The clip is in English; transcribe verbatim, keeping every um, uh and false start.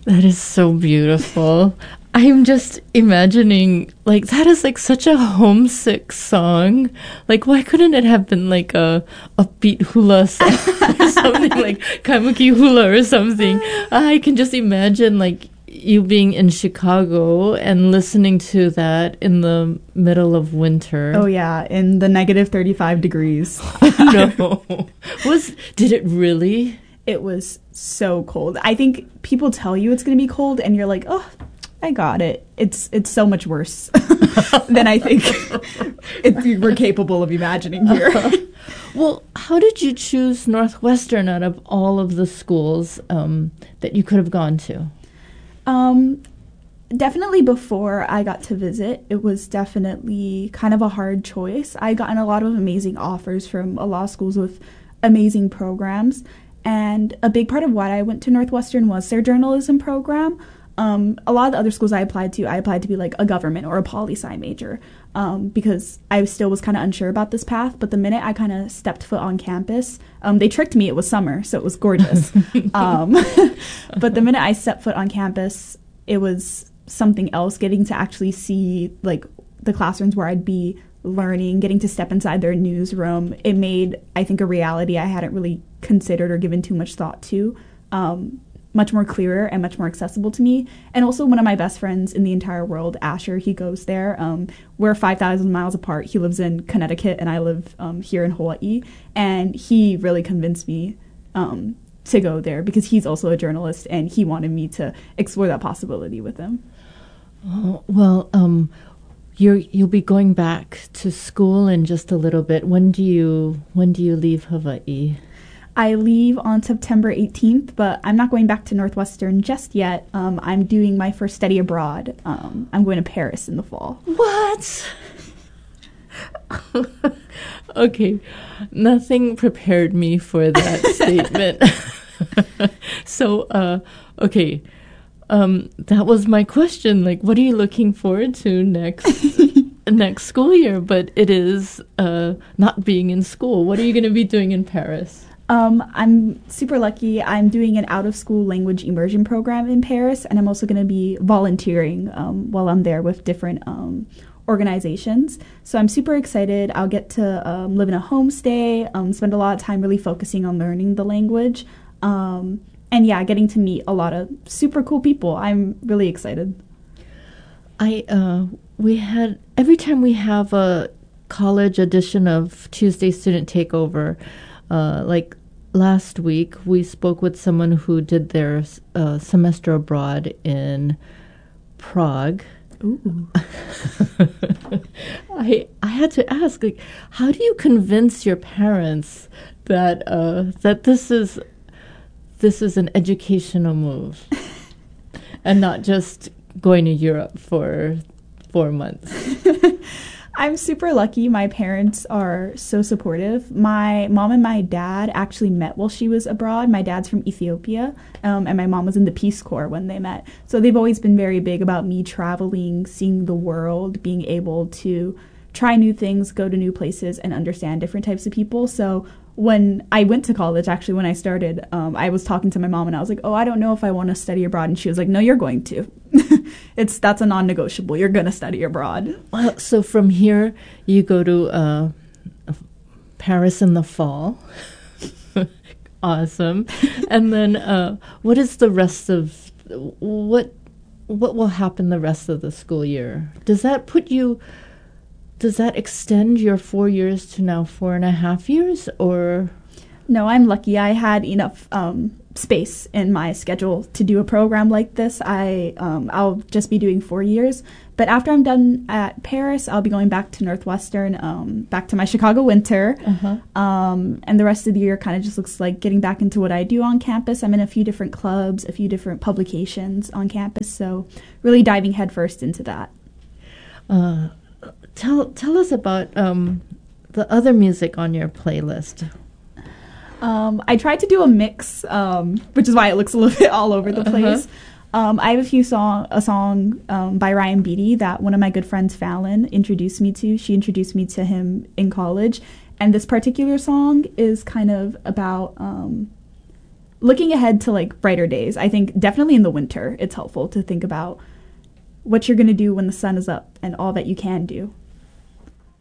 That is so beautiful. I'm just imagining, like, that is like such a homesick song. Like, why couldn't it have been like a upbeat hula song or something, like Kaimuki Hula or something? I can just imagine, like, you being in Chicago and listening to that in the middle of winter. Oh, yeah, in the negative thirty-five degrees. No. Was, did it really? It was so cold. I think people tell you it's going to be cold, and you're like, oh, I got it. It's it's so much worse than I think it, we're capable of imagining here. Uh-huh. Well, how did you choose Northwestern out of all of the schools um, that you could have gone to? Um, definitely before I got to visit, it was definitely kind of a hard choice. I gotten a lot of amazing offers from a lot of schools with amazing programs, and a big part of why I went to Northwestern was their journalism program. Um, a lot of the other schools I applied to, I applied to be like a government or a poli-sci major um, because I still was kind of unsure about this path. But the minute I kind of stepped foot on campus, um, they tricked me. It was summer, so it was gorgeous. um, but the minute I stepped foot on campus, it was something else, getting to actually see like the classrooms where I'd be learning, getting to step inside their newsroom. It made, I think, a reality I hadn't really considered or given too much thought to. Um, much more clearer and much more accessible to me. And also one of my best friends in the entire world, Asher, he goes there. Um, we're five thousand miles apart. He lives in Connecticut and I live um, here in Hawaii. And he really convinced me um, to go there because he's also a journalist and he wanted me to explore that possibility with him. Oh, well, um, you're, you'll be going back to school in just a little bit. When do you, when do you leave Hawaii? I leave on September eighteenth, but I'm not going back to Northwestern just yet. Um, I'm doing my first study abroad. Um, I'm going to Paris in the fall. What? Okay, nothing prepared me for that statement. So, uh, okay, um, that was my question. Like, what are you looking forward to next next school year? But it is uh, not being in school. What are you going to be doing in Paris? Um, I'm super lucky. I'm doing an out-of-school language immersion program in Paris, and I'm also going to be volunteering um, while I'm there with different um, organizations. So I'm super excited. I'll get to um, live in a homestay, um, spend a lot of time really focusing on learning the language, um, and yeah, getting to meet a lot of super cool people. I'm really excited. I uh, we had every time we have a college edition of Tuesday Student Takeover. Uh, like last week, we spoke with someone who did their uh, semester abroad in Prague. Ooh. I I had to ask, like, how do you convince your parents that uh, that this is this is an educational move and not just going to Europe for four months? I'm super lucky. My parents are so supportive. My mom and my dad actually met while she was abroad. My dad's from Ethiopia, um, and my mom was in the Peace Corps when they met. So they've always been very big about me traveling, seeing the world, being able to try new things, go to new places, and understand different types of people. So when I went to college, actually, when I started, um, I was talking to my mom, and I was like, oh, I don't know if I want to study abroad. And she was like, no, you're going to. It's that's a non-negotiable. You're going to study abroad. Well, so from here, you go to uh, Paris in the fall. Awesome. And then uh, what is the rest of, what what will happen the rest of the school year? Does that put you, does that extend your four years to now four and a half years, or? No, I'm lucky. I had enough um, space in my schedule to do a program like this. I, um, I'll just be doing four years. But after I'm done at Paris, I'll be going back to Northwestern, um, back to my Chicago winter. Uh-huh. Um, and the rest of the year kind of just looks like getting back into what I do on campus. I'm in a few different clubs, a few different publications on campus. So really diving headfirst into that. Uh, tell, tell us about um, the other music on your playlist. Um, I tried to do a mix, um, which is why it looks a little bit all over the place. Uh-huh. Um, I have a few song, a song um, by Ryan Beatty that one of my good friends, Fallon, introduced me to. She introduced me to him in college, and this particular song is kind of about um, looking ahead to like brighter days, I think definitely in the winter, it's helpful to think about what you're going to do when the sun is up and all that you can do.